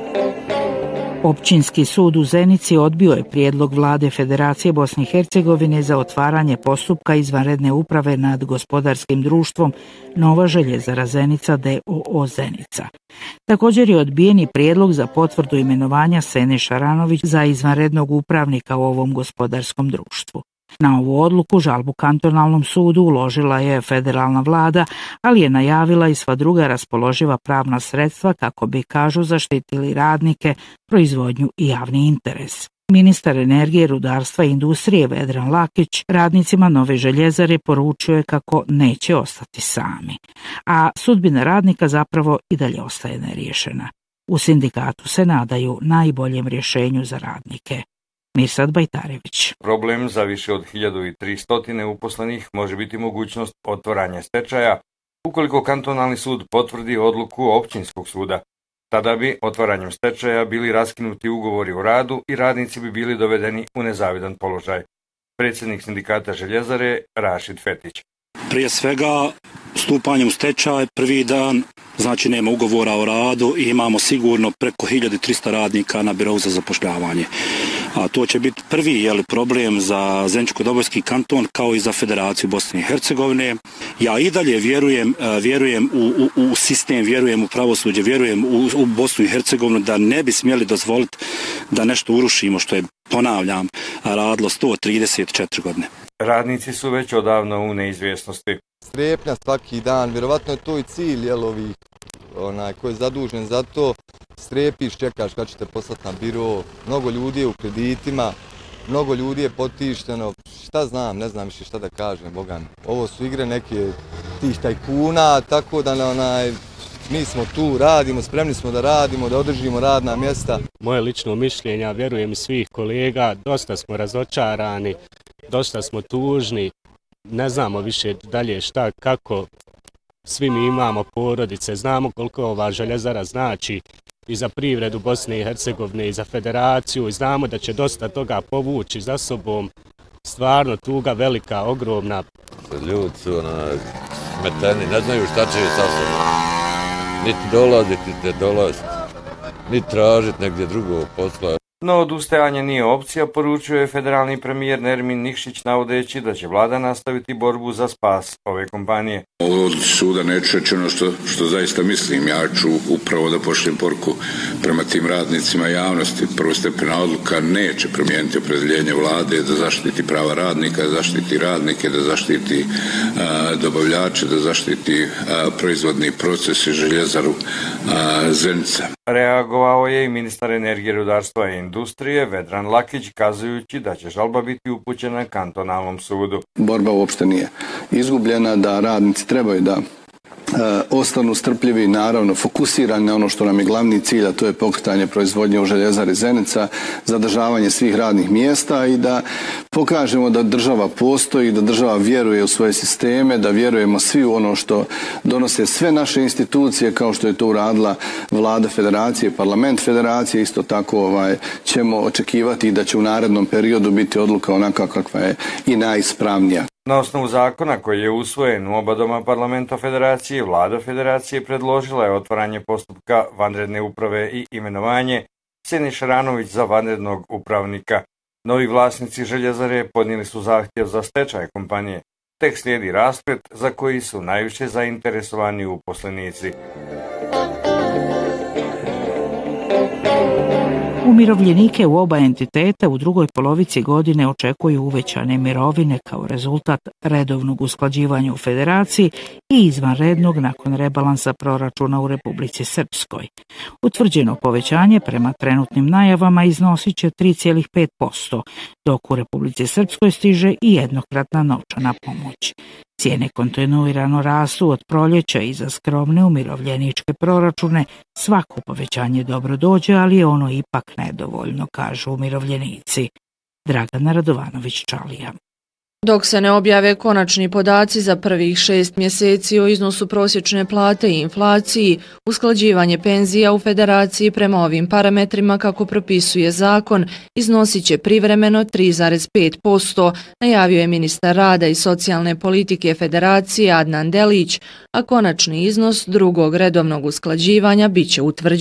Općinski sud u Zenici odbio je prijedlog vlade Federacije Bosne i Hercegovine za otvaranje postupka izvanredne uprave nad gospodarskim društvom Nova željezara Zenica d.o.o. Zenica. Također je odbijen i prijedlog za potvrdu imenovanja Sene Šaranović za izvanrednog upravnika u ovom gospodarskom društvu. Na ovu odluku žalbu kantonalnom sudu uložila je federalna vlada, ali je najavila i sva druga raspoloživa pravna sredstva kako bi, kažu, zaštitili radnike, proizvodnju i javni interes. Ministar energije, rudarstva i industrije Vedran Lakić radnicima Nove željezare poručio je kako neće ostati sami, a sudbina radnika zapravo i dalje ostaje neriješena. U sindikatu se nadaju najboljem rješenju za radnike. Mirsad Bajtarević. Problem za više od 1300 uposlenih može biti mogućnost otvaranja stečaja ukoliko kantonalni sud potvrdi odluku općinskog suda. Tada bi otvaranjem stečaja bili raskinuti ugovori o radu i radnici bi bili dovedeni u nezavidan položaj. Predsjednik sindikata željezare Rašid Fetić. Prije svega, stupanjem u stečaj prvi dan, znači nema ugovora o radu i imamo sigurno preko 1300 radnika na birou za zapošljavanje. A to će biti prvi problem za Zeničko-Dobojski kanton kao i za Federaciju Bosne i Hercegovine. Ja i dalje vjerujem u sistem, vjerujem u pravosuđe, vjerujem u Bosnu i Hercegovinu da ne bi smjeli dozvoliti da nešto urušimo što je, ponavljam, radilo 134 godine. Radnici su već odavno u neizvjesnosti. Strepnja svaki dan, vjerovatno je to i cilj ovih koji je zadužen za to. Strepiš, čekaš kad ćete poslati na biro, mnogo ljudi je u kreditima, mnogo ljudi je potišteno, šta znam, ne znam više šta da kažem, Bogan. Ovo su igre neke tih tajkuna, tako da mi smo tu, radimo, spremni smo da radimo, da održimo radna mjesta. Moje lično mišljenje, a vjerujem i svih kolega, dosta smo razočarani, dosta smo tužni, ne znamo više dalje šta, kako. Svi mi imamo porodice, znamo koliko ova željezara znači i za privredu Bosne i Hercegovine i za federaciju i znamo da će dosta toga povući za sobom. Stvarno tuga velika, ogromna. Ljudi su smeteni, ne znaju šta će sa sobom. Niti dolaziti, niti dolaziti, niti tražiti negdje drugog posla. No odustajanje nije opcija, poručuje federalni premijer Nermin Nikšić navodeći da će vlada nastaviti borbu za spas ove kompanije. Od suda neću reći ono što zaista mislim. Ja ću upravo da pošljem poruku prema tim radnicima javnosti. Prvostepena odluka neće promijeniti opredjeljenje vlade da zaštiti prava radnika, da zaštiti radnike, da zaštiti dobavljače, da zaštiti proizvodni proces i željezaru Zenica. Reagovao je i ministar energije, rudarstva i industrije Vedran Lakić, kazujući da će žalba biti upućena kantonalnom sudu. Borba uopšte nije izgubljena, da radnici trebaju da ostanu strpljivi, naravno fokusirani na ono što nam je glavni cilj, a to je pokretanje proizvodnje u željezari Zenica, zadržavanje svih radnih mjesta i da pokažemo da država postoji, da država vjeruje u svoje sisteme, da vjerujemo svi u ono što donose sve naše institucije, kao što je to uradila vlada federacije, parlament federacije, isto tako ćemo očekivati da će u narednom periodu biti odluka onaka kakva je i najispravnija. Na osnovu zakona koji je usvojen u oba doma parlamenta federacije, vlada federacije predložila je otvaranje postupka vanredne uprave i imenovanje Sene Šaranović za vanrednog upravnika. Novi vlasnici željezare podnijeli su zahtjev za stečaj kompanije. Tek slijedi rasplet za koji su najviše zainteresovani uposlenici. Umirovljenike u oba entiteta u drugoj polovici godine očekuju uvećane mirovine kao rezultat redovnog usklađivanja u federaciji i izvanrednog nakon rebalansa proračuna u Republici Srpskoj. Utvrđeno povećanje prema trenutnim najavama iznosit će 3,5%, dok u Republici Srpskoj stiže i jednokratna novčana pomoć. Cijene kontinuirano rastu od proljeća i za skromne umirovljeničke proračune svako povećanje dobro dođe, ali je ono ipak nedovoljno, kažu umirovljenici. Dragana Radovanović-Čalija. Dok se ne objave konačni podaci za prvih 6 mjeseci o iznosu prosječne plate i inflaciji, usklađivanje penzija u federaciji prema ovim parametrima kako propisuje zakon iznosit će privremeno 3,5%, najavio je ministar rada i socijalne politike federacije Adnan Delić, a konačni iznos drugog redovnog usklađivanja biće utvrđen